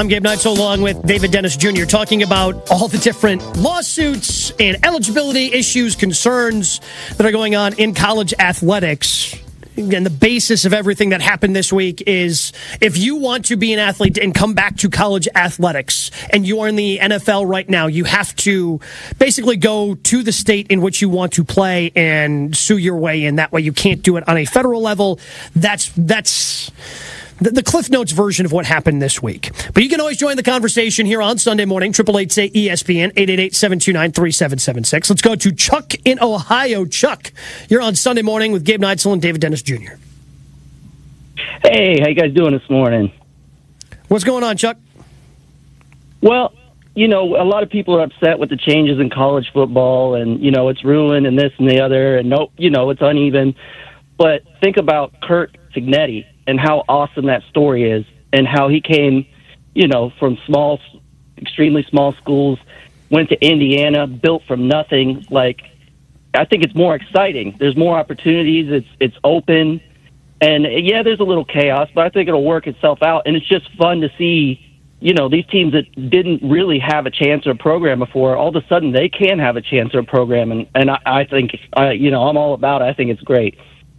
I'm Gabe Neitzel along with David Dennis Jr. talking about all the different lawsuits and eligibility issues, concerns that are going on in college athletics. Again, the basis of everything that happened this week is if you want to be an athlete and come back to college athletics and you are in the NFL right now, you have to basically go to the state in which you want to play and sue your way in. That way you can't do it on a federal level. That's the Cliff Notes version of what happened this week. But you can always join the conversation here on Sunday morning, 888-ESPN, 888-729-3776. Let's go to Chuck in Ohio. Chuck, you're on Sunday morning with Gabe Neitzel and David Dennis Jr. Hey, how you guys doing this morning? What's going on, Chuck? Well, a lot of people are upset with the changes in college football and, it's ruined and this and the other and it's uneven. But think about Curt Cignetti and how awesome that story is and how he came, from extremely small schools, went to Indiana, built from nothing. Like, I think it's more exciting. There's more opportunities. It's open. And, yeah, there's a little chaos, but I think it'll work itself out. And it's just fun to see, these teams that didn't really have a chance or a program before, all of a sudden they can have a chance or a program. And I think, I'm all about it. I think it's great.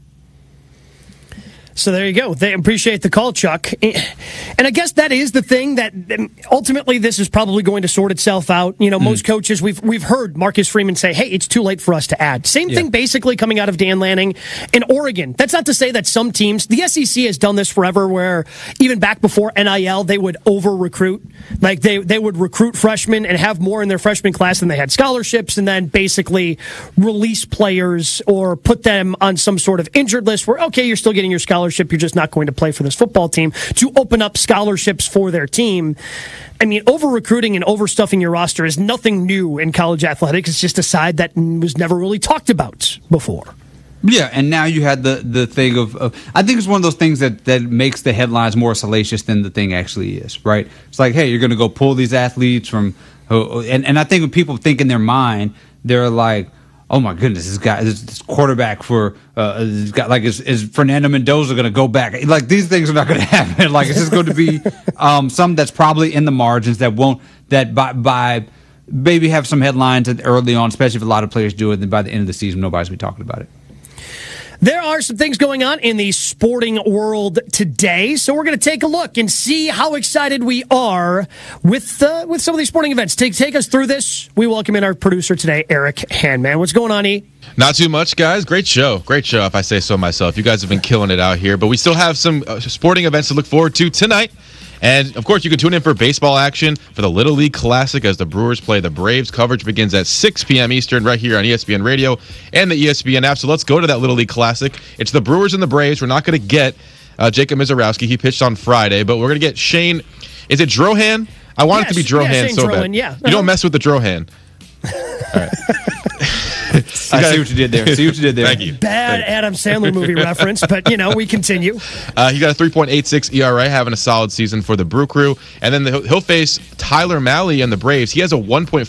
So there you go. They appreciate the call, Chuck. And I guess that is the thing that ultimately this is probably going to sort itself out. Most coaches, we've heard Marcus Freeman say, hey, it's too late for us to add. Same thing basically coming out of Dan Lanning in Oregon. That's not to say that some teams, the SEC has done this forever where even back before NIL, they would over-recruit. Like they would recruit freshmen and have more in their freshman class than they had scholarships and then basically release players or put them on some sort of injured list where, okay, you're still getting your scholarship. You're just not going to play for this football team to open up scholarships for their team. I mean, over-recruiting and overstuffing your roster is nothing new in college athletics. It's just a side that was never really talked about before. Yeah, and now you had the thing of I think it's one of those things that makes the headlines more salacious than the thing actually is, right? It's like, hey, you're going to go pull these athletes from and I think when people think in their mind, they're like, oh my goodness, this quarterback for is Fernando Mendoza going to go back? Like, these things are not going to happen. Like, it's just going to be some that's probably in the margins that by maybe have some headlines early on, especially if a lot of players do it. Then by the end of the season, nobody's going to be talking about it. There are some things going on in the sporting world today, so we're going to take a look and see how excited we are with some of these sporting events. Take us through this. We welcome in our producer today, Eric Hanman. What's going on, E? Not too much, guys. Great show, if I say so myself. You guys have been killing it out here, but we still have some sporting events to look forward to tonight. And, of course, you can tune in for baseball action for the Little League Classic as the Brewers play the Braves. Coverage begins at 6 p.m. Eastern right here on ESPN Radio and the ESPN app. So let's go to that Little League Classic. It's the Brewers and the Braves. We're not going to get Jacob Mizorowski. He pitched on Friday, but we're going to get Shane. Is it Drohan? I want it to be Drohan so Drohan, bad. Yeah. You don't mess with the Drohan. All right. I see what you did there. Thank you. Bad Adam Sandler movie reference, but, we continue. He got a 3.86 ERA, having a solid season for the Brew Crew. And then he'll face Tyler Mahle and the Braves. He has a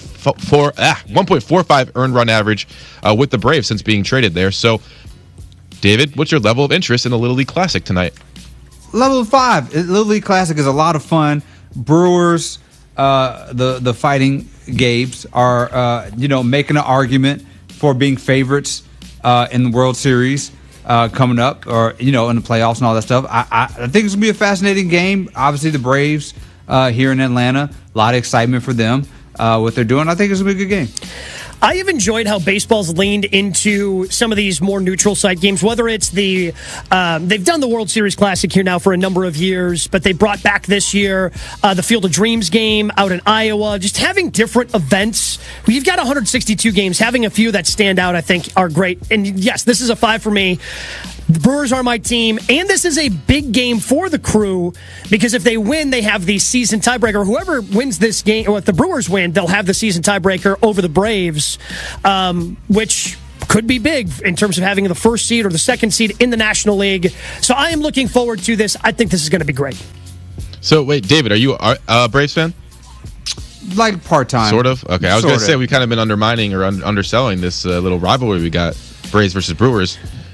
1.45 earned run average with the Braves since being traded there. So, David, what's your level of interest in the Little League Classic tonight? Level 5. Little League Classic is a lot of fun. Brewers, the Fighting Gabes are, making an argument for being favorites in the World Series coming up, or in the playoffs and all that stuff. I think it's gonna be a fascinating game. Obviously, the Braves here in Atlanta, a lot of excitement for them. What they're doing, I think it's gonna be a good game. I have enjoyed how baseball's leaned into some of these more neutral site games, whether it's they've done the World Series Classic here now for a number of years, but they brought back this year the Field of Dreams game out in Iowa, just having different events. You've got 162 games. Having a few that stand out, I think, are great. And yes, this is a 5 for me. The Brewers are my team, and this is a big game for the Crew because if they win, they have the season tiebreaker. Whoever wins this game, or if the Brewers win, they'll have the season tiebreaker over the Braves, which could be big in terms of having the first seed or the second seed in the National League. So I am looking forward to this. I think this is going to be great. So, wait, David, are you a Braves fan? Like part-time. Sort of? Okay, I was going to say we've kind of been undermining or underselling this little rivalry we got, Braves versus Brewers.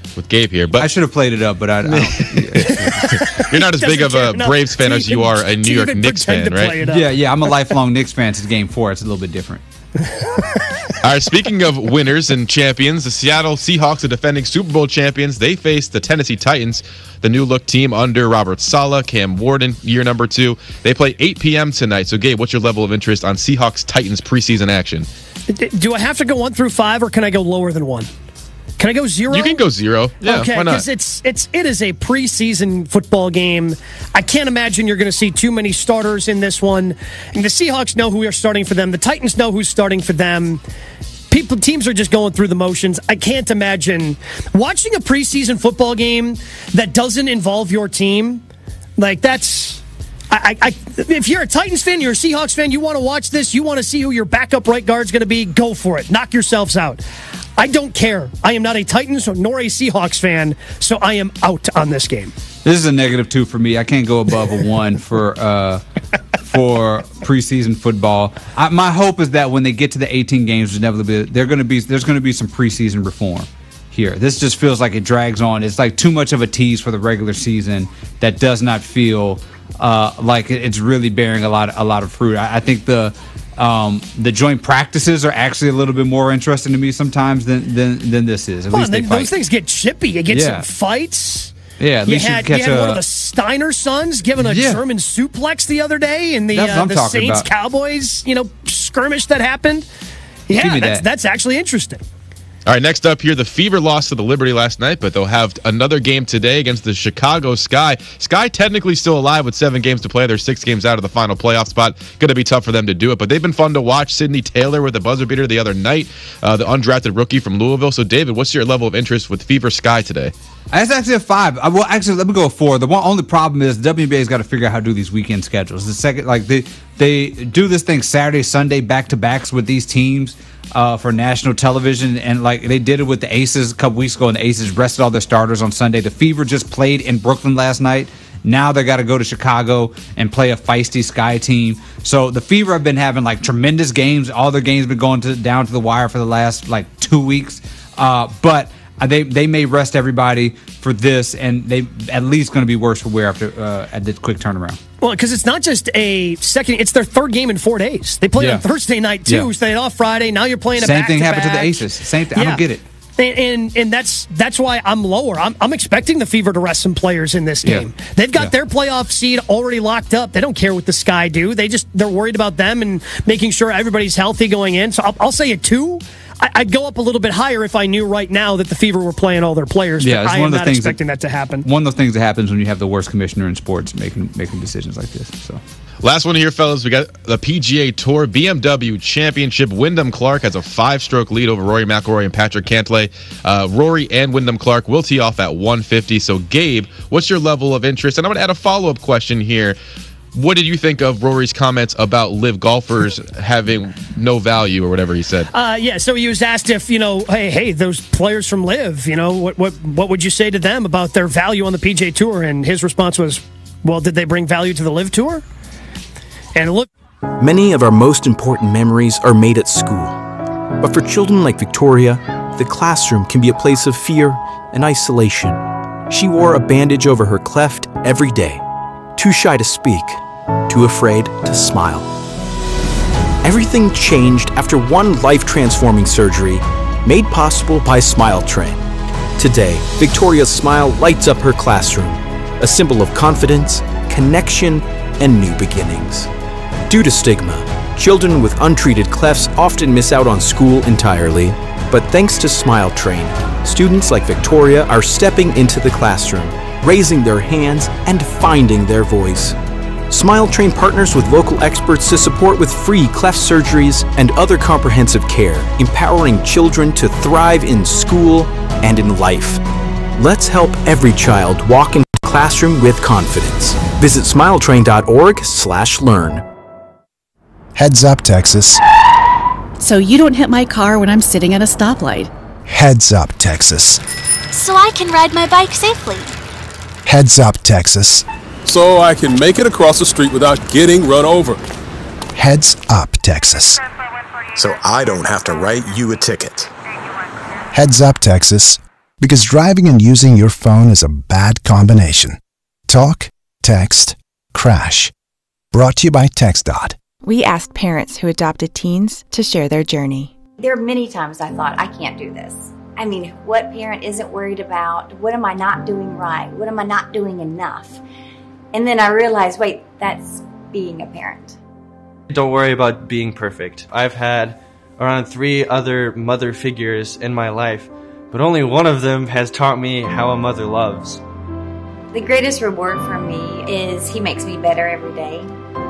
with Gabe here. But I should have played it up, but I don't. You're not as big of a Braves fan as you are a New York Knicks fan, right? Yeah. I'm a lifelong Knicks fan. It's Game 4. It's a little bit different. All right, speaking of winners and champions, the Seattle Seahawks, the defending Super Bowl champions, they face the Tennessee Titans, the new-look team under Robert Saleh, Cam Warden, year number 2. They play 8 p.m. tonight. So, Gabe, what's your level of interest on Seahawks-Titans preseason action? Do I have to go 1 through 5, or can I go lower than 1? Can I go 0? You can go 0. Yeah, okay, why not? Because it is a preseason football game. I can't imagine you're going to see too many starters in this one. And the Seahawks know who are starting for them. The Titans know who's starting for them. Teams are just going through the motions. I can't imagine watching a preseason football game that doesn't involve your team. Like, that's... if you're a Titans fan, you're a Seahawks fan, you want to watch this, you want to see who your backup right guard's going to be, go for it. Knock yourselves out. I don't care. I am not a Titans nor a Seahawks fan, so I am out on this game. This is a -2 for me. I can't go above a 1 for preseason football. My hope is that when they get to the 18 games, there's going to be some preseason reform here. This just feels like it drags on. It's like too much of a tease for the regular season that does not feel like it's really bearing a lot of fruit. I think the joint practices are actually a little bit more interesting to me sometimes than this is. At least those things get chippy. You get some fights. Yeah, at least you had one of the Steiner sons giving a German suplex the other day in the Saints-Cowboys skirmish that happened. Yeah, that's actually interesting. All right, next up here, the Fever lost to the Liberty last night, but they'll have another game today against the Chicago Sky. Sky technically still alive with 7 games to play. They're 6 games out of the final playoff spot. Going to be tough for them to do it, but they've been fun to watch. Sidney Taylor with a buzzer beater the other night, the undrafted rookie from Louisville. So, David, what's your level of interest with Fever Sky today? It's actually a 5. Well, actually, let me go a 4. The only problem is WNBA's got to figure out how to do these weekend schedules. The second, they do this thing Saturday, Sunday, back-to-backs with these teams for national television, and they did it with the Aces a couple weeks ago, and the Aces rested all their starters on Sunday. The Fever just played in Brooklyn last night. Now they got to go to Chicago and play a feisty Sky team. So the Fever have been having tremendous games. All their games have been going down to the wire for the last 2 weeks, but they may rest everybody for this, and they at least going to be worse for wear after at this quick turnaround. Well, because it's not just it's their 3rd game in 4 days. They played on Thursday night too, so they had off Friday. Now you're playing a back-to-back. Same thing happened to the Aces. Same thing. I don't get it. And that's why I'm lower. I'm expecting the Fever to rest some players in this game. Yeah. They've got their playoff seed already locked up. They don't care what the Sky do. They're worried about them and making sure everybody's healthy going in. So I'll say a 2. I'd go up a little bit higher if I knew right now that the Fever were playing all their players. But I am not expecting that to happen. One of the things that happens when you have the worst commissioner in sports making decisions like this. So. Last one here, fellas. We got the PGA Tour BMW Championship. Wyndham Clark has a 5-stroke lead over Rory McIlroy and Patrick Cantlay. Rory and Wyndham Clark will tee off at 150. So, Gabe, what's your level of interest? And I'm going to add a follow-up question here. What did you think of Rory's comments about live golfers having no value, or whatever he said? So he was asked if, hey, those players from live, what would you say to them about their value on the PGA Tour? And his response was, well, did they bring value to the live tour? And look. Many of our most important memories are made at school. But for children like Victoria, the classroom can be a place of fear and isolation. She wore a bandage over her cleft every day. Too shy to speak, too afraid to smile. Everything changed after one life-transforming surgery made possible by Smile Train. Today, Victoria's smile lights up her classroom, a symbol of confidence, connection, and new beginnings. Due to stigma, children with untreated clefts often miss out on school entirely, but thanks to Smile Train, students like Victoria are stepping into the classroom, raising their hands and finding their voice. Smile Train partners with local experts to support with free cleft surgeries and other comprehensive care, empowering children to thrive in school and in life. Let's help every child walk into the classroom with confidence. Visit smiletrain.org/learn. Heads up, Texas. So you don't hit my car when I'm sitting at a stoplight. Heads up, Texas. So I can ride my bike safely. Heads up, Texas. So I can make it across the street without getting run over. Heads up, Texas. So I don't have to write you a ticket. Heads up, Texas. Because driving and using your phone is a bad combination. Talk, text, crash. Brought to you by TxDOT. We asked parents who adopted teens to share their journey. There are many times I thought, I can't do this. I mean, what parent isn't worried about? What am I not doing right? What am I not doing enough? And then I realized, wait, that's being a parent. Don't worry about being perfect. I've had around 3 other mother figures in my life, but only one of them has taught me how a mother loves. The greatest reward for me is he makes me better every day.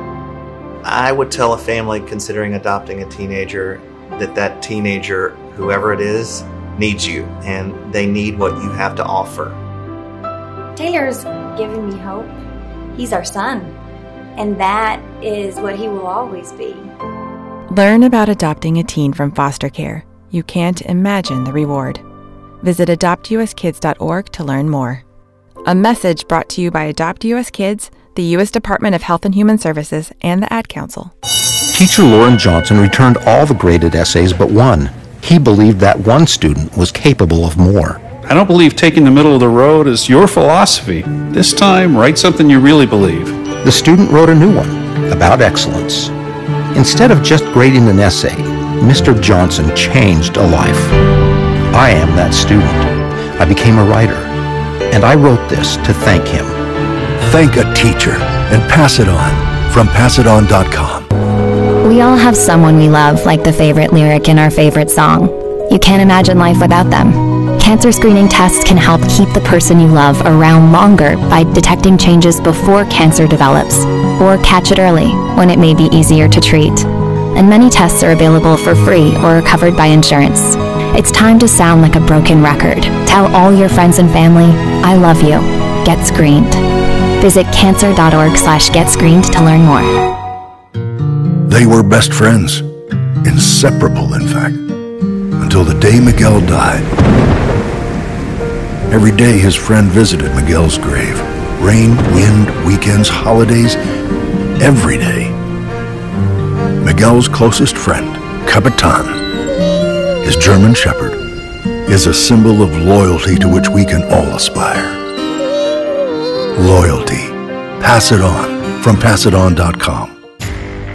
I would tell a family considering adopting a teenager that teenager, whoever it is, needs you, and they need what you have to offer. Taylor's given me hope. He's our son, and that is what he will always be. Learn about adopting a teen from foster care. You can't imagine the reward. Visit adoptuskids.org to learn more. A message brought to you by Adopt US Kids, the U.S. Department of Health and Human Services, and the Ad Council. Teacher Lauren Johnson returned all the graded essays but one. He believed that one student was capable of more. I don't believe taking the middle of the road is your philosophy. This time, write something you really believe. The student wrote a new one about excellence. Instead of just grading an essay, Mr. Johnson changed a life. I am that student. I became a writer, and I wrote this to thank him. Thank a teacher and pass it on from passidon.com. We all have someone we love, like the favorite lyric in our favorite song. You can't imagine life without them. Cancer screening tests can help keep the person you love around longer by detecting changes before cancer develops, or catch it early when it may be easier to treat. And many tests are available for free or are covered by insurance. It's time to sound like a broken record. Tell all your friends and family, I love you. Get screened. Visit cancer.org/getscreened to learn more. They were best friends, inseparable in fact, until the day Miguel died. Every day his friend visited Miguel's grave. Rain, wind, weekends, holidays, every day. Miguel's closest friend, Capitan, his German Shepherd, is a symbol of loyalty to which we can all aspire. Loyalty. Pass it on from passidon.com.